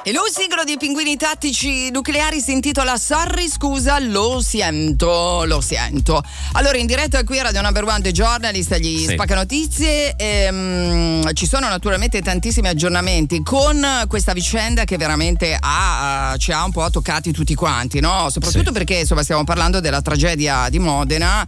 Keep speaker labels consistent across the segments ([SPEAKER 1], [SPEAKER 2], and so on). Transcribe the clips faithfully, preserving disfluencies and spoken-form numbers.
[SPEAKER 1] Il nuovo singolo di Pinguini Tattici Nucleari si intitola Sorry, scusa, lo sento, lo sento. Allora, in diretta qui a Radio Number One The Journalist, gli
[SPEAKER 2] sì.
[SPEAKER 1] Spacca Notizie, ehm, ci sono naturalmente tantissimi aggiornamenti con questa vicenda che veramente ha, ci ha un po' toccati tutti quanti, no? Soprattutto sì. perché insomma stiamo parlando della tragedia di Modena,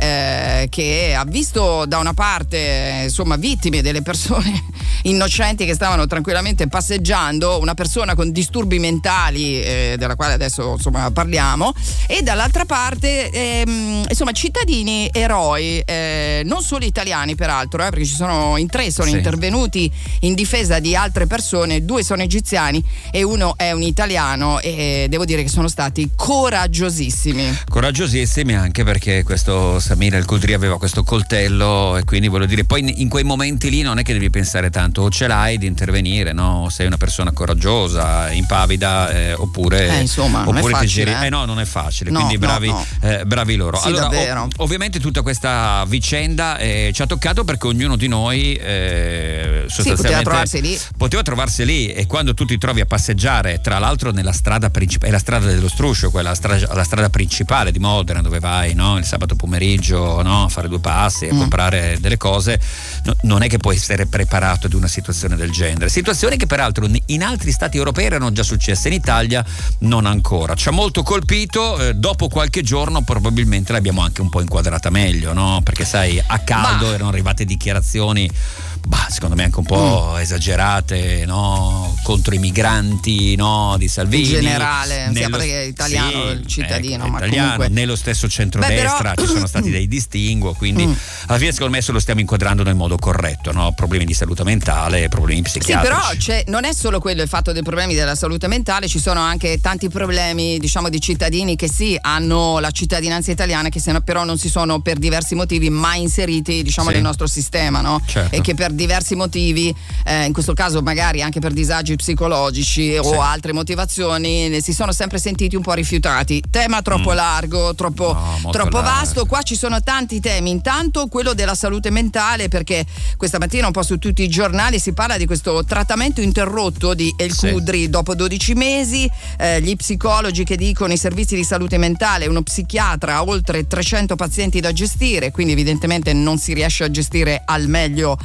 [SPEAKER 1] eh, che ha visto da una parte insomma vittime delle persone innocenti che stavano tranquillamente passeggiando, una persona con disturbi mentali, eh, della quale adesso insomma parliamo, e dall'altra parte ehm, insomma cittadini eroi, eh, non solo italiani peraltro, eh, perché ci sono in tre sono sì. intervenuti in difesa di altre persone, due sono egiziani e uno è un italiano, e devo dire che sono stati coraggiosissimi
[SPEAKER 2] coraggiosissimi anche perché questo Samir El-Khudri aveva questo coltello, e quindi voglio dire, poi in, in quei momenti lì non è che devi pensare tanto, o ce l'hai di intervenire, no? Sei una persona coraggiosa, impavida, eh, oppure
[SPEAKER 1] eh, insomma non
[SPEAKER 2] oppure
[SPEAKER 1] è facile,
[SPEAKER 2] ti giri
[SPEAKER 1] eh.
[SPEAKER 2] eh no non è facile,
[SPEAKER 1] no,
[SPEAKER 2] quindi bravi,
[SPEAKER 1] no, no.
[SPEAKER 2] Eh, bravi loro.
[SPEAKER 1] Sì,
[SPEAKER 2] allora
[SPEAKER 1] ov-
[SPEAKER 2] ovviamente tutta questa vicenda eh, ci ha toccato perché ognuno di noi eh, sostanzialmente
[SPEAKER 1] sì, poteva trovarsi lì
[SPEAKER 2] poteva trovarsi lì e quando tu ti trovi a passeggiare, tra l'altro nella strada principale, è la strada dello Struscio, quella strada, la strada principale di Modena, dove vai, no, il sabato pomeriggio, no, a fare due passi, a mm. comprare delle cose, no, non è che puoi essere preparato ad una situazione del genere, situazioni che peraltro in altri stati europei erano già successe, in Italia non ancora. Ci ha molto colpito, eh, dopo qualche giorno probabilmente l'abbiamo anche un po' inquadrata meglio, no? Perché sai, a caldo
[SPEAKER 1] Ma...
[SPEAKER 2] erano arrivate dichiarazioni bah, secondo me anche un po' mm. esagerate, no? Contro i migranti, no? Di Salvini.
[SPEAKER 1] In generale,
[SPEAKER 2] nello...
[SPEAKER 1] sia perché è italiano,
[SPEAKER 2] sì,
[SPEAKER 1] il cittadino,
[SPEAKER 2] ecco,
[SPEAKER 1] ma
[SPEAKER 2] italiano,
[SPEAKER 1] comunque...
[SPEAKER 2] nello stesso centrodestra
[SPEAKER 1] Beh, però...
[SPEAKER 2] ci sono stati dei distinguo, quindi
[SPEAKER 1] mm.
[SPEAKER 2] alla fine secondo me se lo stiamo inquadrando nel modo corretto, no? Problemi di salute mentale, problemi psichiatrici.
[SPEAKER 1] Sì, però c'è, non è solo quello il fatto dei problemi della salute mentale, ci sono anche tanti problemi, diciamo, di cittadini che sì, hanno la cittadinanza italiana, che se no, però non si sono per diversi motivi mai inseriti, diciamo,
[SPEAKER 2] sì.
[SPEAKER 1] nel nostro sistema, no?
[SPEAKER 2] Certo.
[SPEAKER 1] E che per diversi motivi, eh, in questo caso magari anche per disagi psicologici sì. o altre motivazioni, si sono sempre sentiti un po' rifiutati. Tema troppo mm. largo, troppo,
[SPEAKER 2] no,
[SPEAKER 1] troppo
[SPEAKER 2] largo. vasto.
[SPEAKER 1] Qua ci sono tanti temi. Intanto quello della salute mentale, perché questa mattina un po' su tutti i giornali si parla di questo trattamento interrotto di El-Khudri sì. dopo dodici mesi, eh, gli psicologi che dicono i servizi di salute mentale, uno psichiatra ha oltre trecento pazienti da gestire, quindi evidentemente non si riesce a gestire al meglio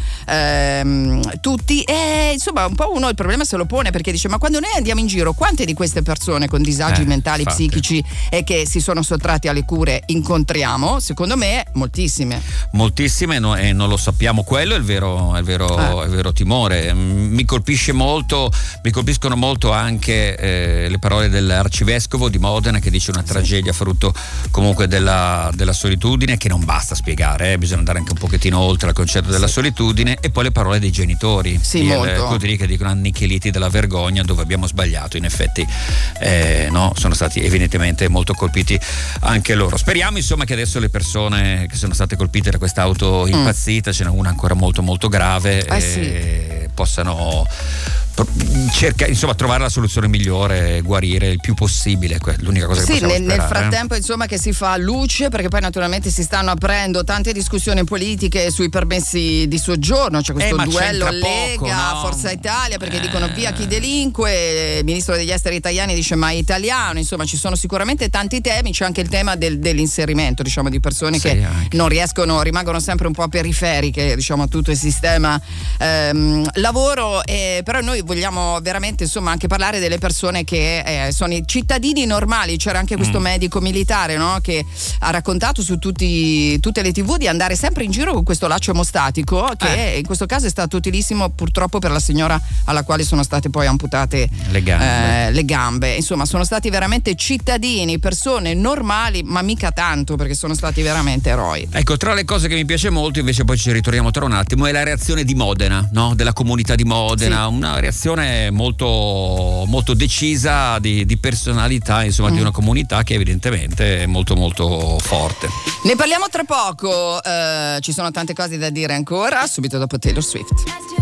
[SPEAKER 1] ehm, tutti, e insomma un po' uno il problema se lo pone, perché dice: ma quando noi andiamo in giro, quante di queste persone con disagi
[SPEAKER 2] eh,
[SPEAKER 1] mentali,
[SPEAKER 2] infatti.
[SPEAKER 1] psichici e che si sono sottratti alle cure incontriamo? Secondo me moltissime
[SPEAKER 2] moltissime no, e non lo sappiamo, quello è il vero, è il vero,
[SPEAKER 1] eh.
[SPEAKER 2] è il vero timore. Mi colpisce molto, mi colpiscono molto anche eh, le parole dell'arcivescovo di Modena, che dice una tragedia frutto comunque della, della solitudine, che non basta spiegare, eh, bisogna andare anche un pochettino oltre al concetto della sì. solitudine, e poi le parole dei genitori
[SPEAKER 1] sì,
[SPEAKER 2] di
[SPEAKER 1] El-Khudri,
[SPEAKER 2] che dicono annichiliti dalla vergogna, dove abbiamo sbagliato. In effetti eh, no, sono stati evidentemente molto colpiti anche loro. Speriamo insomma che adesso le persone che sono state colpite da questa auto impazzita, mm. ce n'è una ancora molto molto grave,
[SPEAKER 1] eh,
[SPEAKER 2] eh,
[SPEAKER 1] sì.
[SPEAKER 2] possano cerca insomma trovare la soluzione migliore, guarire il più possibile, l'unica cosa che
[SPEAKER 1] sì,
[SPEAKER 2] possiamo
[SPEAKER 1] nel,
[SPEAKER 2] sperare.
[SPEAKER 1] nel frattempo insomma che si fa luce, perché poi naturalmente si stanno aprendo tante discussioni politiche sui permessi di soggiorno, c'è questo
[SPEAKER 2] eh,
[SPEAKER 1] duello Lega,
[SPEAKER 2] poco, no?
[SPEAKER 1] Forza Italia, perché
[SPEAKER 2] eh.
[SPEAKER 1] dicono via chi delinque, il ministro degli esteri italiani dice ma è italiano, insomma ci sono sicuramente tanti temi, c'è anche il tema del, dell'inserimento, diciamo, di persone sì, che anche. non riescono, rimangono sempre un po' periferiche, diciamo, a tutto il sistema ehm, lavoro, eh, però noi vogliamo veramente insomma anche parlare delle persone che eh, sono i cittadini normali. C'era anche questo mm. medico militare, no, che ha raccontato su tutti, tutte le tivù di andare sempre in giro con questo laccio emostatico, che eh. in questo caso è stato utilissimo purtroppo per la signora alla quale sono state poi amputate
[SPEAKER 2] le gambe,
[SPEAKER 1] eh, le gambe. Insomma sono stati veramente cittadini, persone normali, ma mica tanto, perché sono stati veramente eroi.
[SPEAKER 2] Ecco, tra le cose che mi piace molto, invece poi ci ritorniamo tra un attimo, è la reazione di Modena, no? Della comunità di Modena, sì. una reazione molto molto decisa di, di personalità, insomma, mm. di una comunità che evidentemente è molto molto forte.
[SPEAKER 1] Ne parliamo tra poco, uh, ci sono tante cose da dire ancora, subito dopo Taylor Swift.